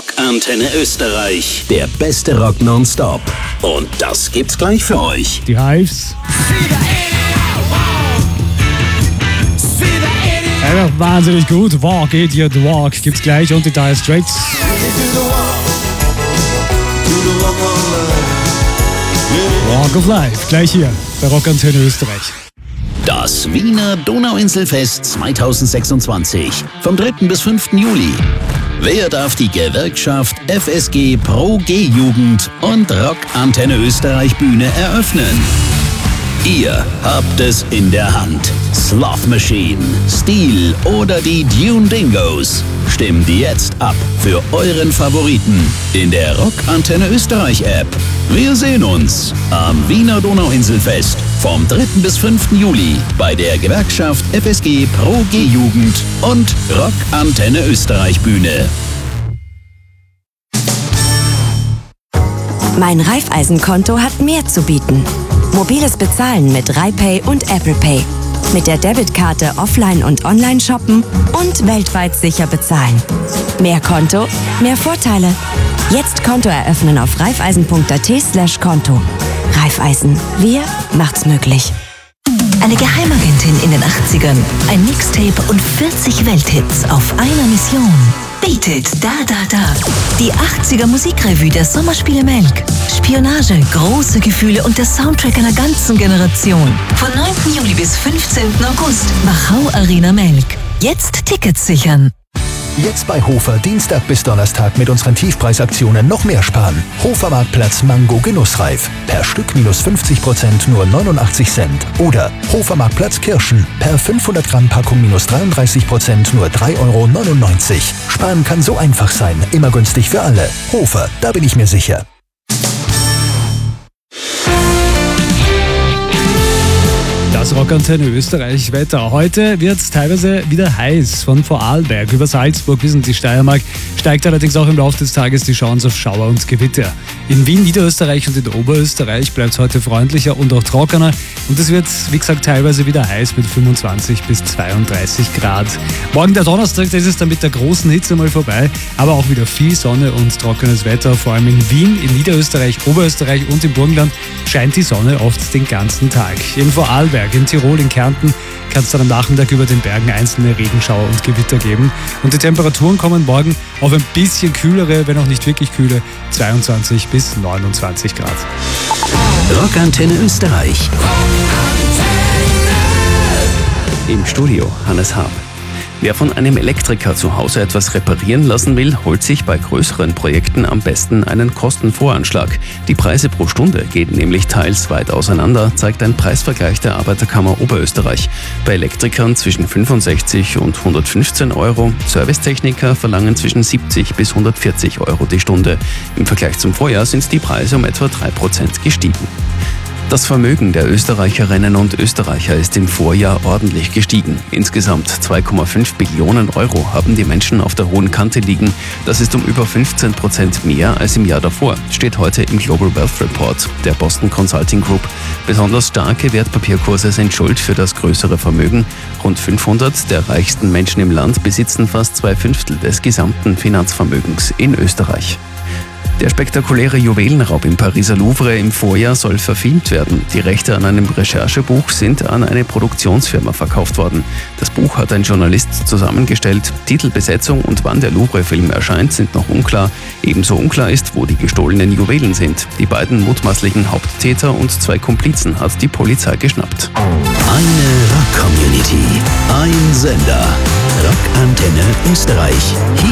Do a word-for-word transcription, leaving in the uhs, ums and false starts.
Rockantenne Österreich. Der beste Rock nonstop. Und das gibt's gleich für euch. Die Hives. Einfach wahnsinnig gut. Walk, Idiot, Walk gibt's gleich. Und die Dire Straits. Walk of Life. Gleich hier bei Rockantenne Österreich. Das Wiener Donauinselfest zweitausendsechsundzwanzig. Vom dritten bis fünften Juli. Wer darf die Gewerkschaft F S G Pro G-Jugend und Rockantenne Österreich Bühne eröffnen? Ihr habt es in der Hand. Sloth Machine, Steel oder die Dune Dingoes. Stimmt jetzt ab für euren Favoriten in der Rockantenne Österreich App. Wir sehen uns am Wiener Donauinselfest vom dritten bis fünften Juli bei der Gewerkschaft F S G Pro G-Jugend und Rockantenne Österreich Bühne. Mein Raiffeisenkonto hat mehr zu bieten. Mobiles Bezahlen mit RaiPay und Apple Pay. Mit der Debitkarte offline und online shoppen und weltweit sicher bezahlen. Mehr Konto, mehr Vorteile. Jetzt Konto eröffnen auf raiffeisen.at slash Konto. Raiffeisen, wir macht's möglich. Eine Geheimagentin in den achtzigern, ein Mixtape und vierzig Welthits auf einer Mission. Beat Da Da Da. Die achtziger Musikrevue der Sommerspiele Melk. Spionage, große Gefühle und der Soundtrack einer ganzen Generation. Von neunten Juli bis fünfzehnten August. Wachau Arena Melk. Jetzt Tickets sichern. Jetzt bei Hofer Dienstag bis Donnerstag mit unseren Tiefpreisaktionen noch mehr sparen. Hofer Marktplatz Mango Genussreif. Per Stück minus fünfzig Prozent nur neunundachtzig Cent. Oder Hofer Marktplatz Kirschen. Per fünfhundert Gramm Packung minus dreiunddreißig Prozent nur drei Euro neunundneunzig. Sparen kann so einfach sein. Immer günstig für alle. Hofer, da bin ich mir sicher. Das Rockantenne Österreich Wetter. Heute wird es teilweise wieder heiß. Von Vorarlberg über Salzburg bis in die Steiermark steigt allerdings auch im Laufe des Tages die Chance auf Schauer und Gewitter. In Wien, Niederösterreich und in Oberösterreich bleibt es heute freundlicher und auch trockener. Und es wird, wie gesagt, teilweise wieder heiß mit fünfundzwanzig bis zweiunddreißig Grad. Morgen der Donnerstag, das ist dann mit der großen Hitze mal vorbei. Aber auch wieder viel Sonne und trockenes Wetter. Vor allem in Wien, in Niederösterreich, Oberösterreich und im Burgenland scheint die Sonne oft den ganzen Tag. In Vorarlberg, in Tirol, in Kärnten kann es dann am Nachmittag über den Bergen einzelne Regenschauer und Gewitter geben. Und die Temperaturen kommen morgen auf ein bisschen kühlere, wenn auch nicht wirklich kühle, zweiundzwanzig bis neunundzwanzig Grad. Rockantenne Österreich. Im Studio Hannes Haab. Wer von einem Elektriker zu Hause etwas reparieren lassen will, holt sich bei größeren Projekten am besten einen Kostenvoranschlag. Die Preise pro Stunde gehen nämlich teils weit auseinander, zeigt ein Preisvergleich der Arbeiterkammer Oberösterreich. Bei Elektrikern zwischen fünfundsechzig und hundertfünfzehn Euro, Servicetechniker verlangen zwischen siebzig bis hundertvierzig Euro die Stunde. Im Vergleich zum Vorjahr sind die Preise um etwa drei Prozent gestiegen. Das Vermögen der Österreicherinnen und Österreicher ist im Vorjahr ordentlich gestiegen. Insgesamt zwei Komma fünf Billionen Euro haben die Menschen auf der hohen Kante liegen. Das ist um über fünfzehn Prozent mehr als im Jahr davor, steht heute im Global Wealth Report der Boston Consulting Group. Besonders starke Wertpapierkurse sind schuld für das größere Vermögen. Rund fünfhundert der reichsten Menschen im Land besitzen fast zwei Fünftel des gesamten Finanzvermögens in Österreich. Der spektakuläre Juwelenraub im Pariser Louvre im Vorjahr soll verfilmt werden. Die Rechte an einem Recherchebuch sind an eine Produktionsfirma verkauft worden. Das Buch hat ein Journalist zusammengestellt. Titel, Besetzung und wann der Louvre-Film erscheint, sind noch unklar. Ebenso unklar ist, wo die gestohlenen Juwelen sind. Die beiden mutmaßlichen Haupttäter und zwei Komplizen hat die Polizei geschnappt. Eine Rock-Community. Ein Sender. Rockantenne Österreich. Hier